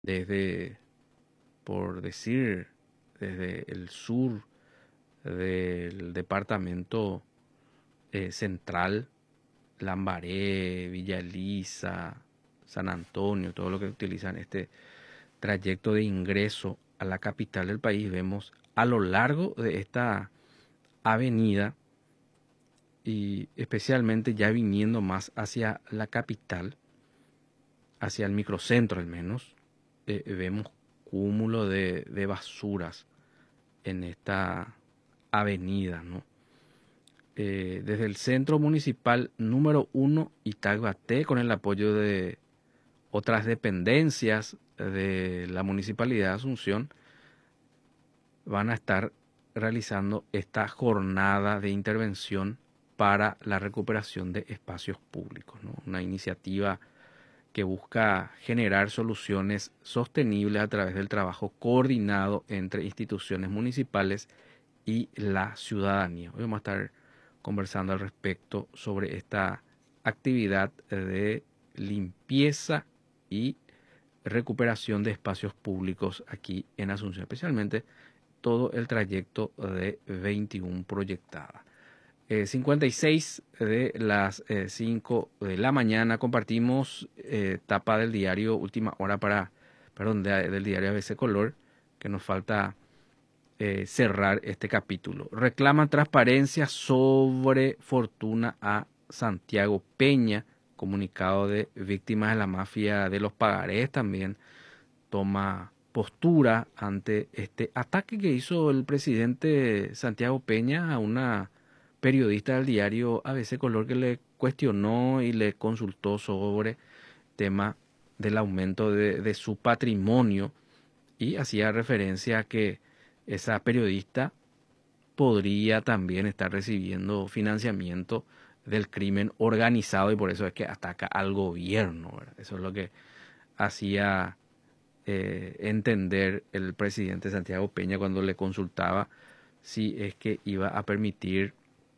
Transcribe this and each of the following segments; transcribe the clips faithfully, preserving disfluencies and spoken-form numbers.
desde, por decir, desde el sur del departamento eh, central, Lambaré, Villa Elisa, San Antonio, todo lo que utilizan este trayecto de ingreso a la capital del país, vemos a lo largo de esta avenida y especialmente ya viniendo más hacia la capital, hacia el microcentro al menos, eh, vemos cúmulo de, de basuras en esta avenida, ¿no? Eh, desde el centro municipal número uno, Itaguaté, con el apoyo de otras dependencias de la Municipalidad de Asunción, van a estar realizando esta jornada de intervención para la recuperación de espacios públicos, ¿no? Una iniciativa que busca generar soluciones sostenibles a través del trabajo coordinado entre instituciones municipales y la ciudadanía. Hoy vamos a estar conversando al respecto sobre esta actividad de limpieza y recuperación de espacios públicos aquí en Asunción, especialmente todo el trayecto de veintiuno proyectada. Eh, cincuenta y seis de las eh, cinco de la mañana compartimos eh, tapa del diario Última Hora para, perdón, de, del diario A B C Color, que nos falta eh, cerrar este capítulo. Reclaman transparencia sobre fortuna a Santiago Peña, comunicado de víctimas de la mafia de los pagarés también toma postura ante este ataque que hizo el presidente Santiago Peña a una periodista del diario A B C Color que le cuestionó y le consultó sobre el tema del aumento de, de su patrimonio y hacía referencia a que esa periodista podría también estar recibiendo financiamiento del crimen organizado y por eso es que ataca al gobierno, ¿verdad? Eso es lo que hacía eh, entender el presidente Santiago Peña cuando le consultaba si es que iba a permitir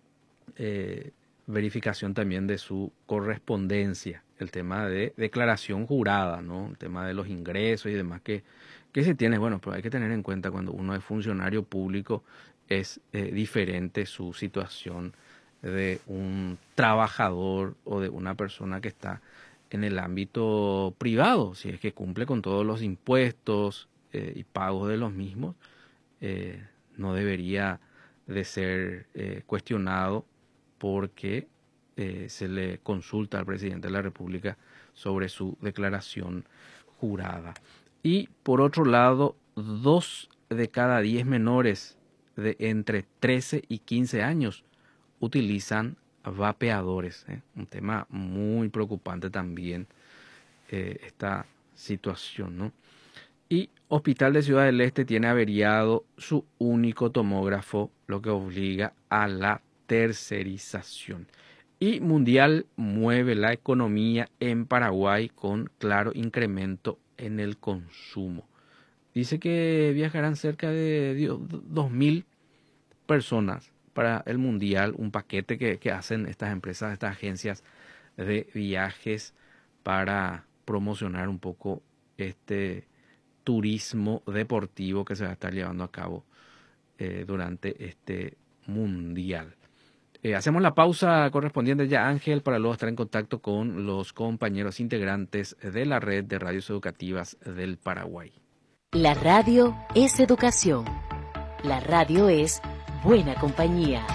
eh, verificación también de su correspondencia, el tema de declaración jurada, ¿no? El tema de los ingresos y demás que, que se tiene, bueno, pero hay que tener en cuenta cuando uno es funcionario público es eh, diferente su situación de un trabajador o de una persona que está en el ámbito privado, si es que cumple con todos los impuestos eh, y pagos de los mismos, eh, no debería de ser eh, cuestionado porque eh, se le consulta al presidente de la República sobre su declaración jurada. Y por otro lado, dos de cada diez menores de entre trece y quince años utilizan vapeadores, ¿eh? Un tema muy preocupante también eh, esta situación, ¿no? Y Hospital de Ciudad del Este tiene averiado su único tomógrafo, lo que obliga a la tercerización. Y Mundial mueve la economía en Paraguay con claro incremento en el consumo. Dice que viajarán cerca de dos mil personas para el Mundial, un paquete que, que hacen estas empresas, estas agencias de viajes para promocionar un poco este turismo deportivo que se va a estar llevando a cabo eh, durante este Mundial. Eh, hacemos la pausa correspondiente ya, Ángel, para luego estar en contacto con los compañeros integrantes de la red de radios educativas del Paraguay. La radio es educación. La radio es buena compañía.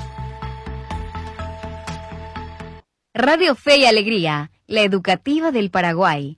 Radio Fe y Alegría, la educativa del Paraguay.